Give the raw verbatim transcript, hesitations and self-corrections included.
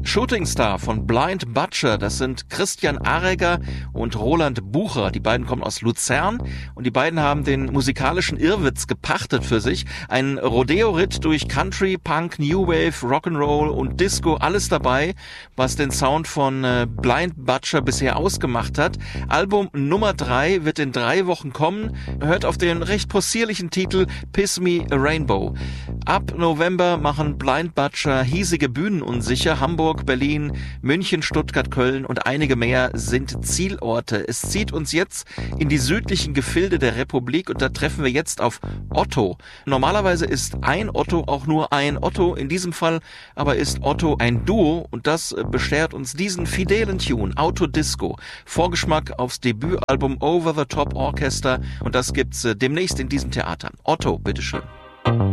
Shooting Star von Blind Butcher, das sind Christian Aregger und Roland Bucher. Die beiden kommen aus Luzern und die beiden haben den musikalischen Irrwitz gepachtet für sich. Ein Rodeo-Ritt durch Country, Punk, New Wave, Rock'n'Roll und Disco, alles dabei, was den Sound von äh, Blind Butcher bisher ausgemacht hat. Album Nummer drei wird in drei Wochen kommen. Hört auf den recht possierlichen Titel Piss Me a Rainbow. Ab November machen Blind Butcher hiesige Bühnen unsicher. Hamburg, Berlin, München, Stuttgart, Köln und einige mehr sind Zielorte. Es zieht uns jetzt in die südlichen Gefilde der Republik und da treffen wir jetzt auf Otto. Normalerweise ist ein Otto auch nur ein Otto, in diesem Fall aber ist Otto ein Duo und das beschert uns diesen fidelen Tune, Auto Disco. Vorgeschmack aufs Debütalbum Over the Top Orchestra und das gibt's demnächst in diesem Theater. Otto, bitteschön.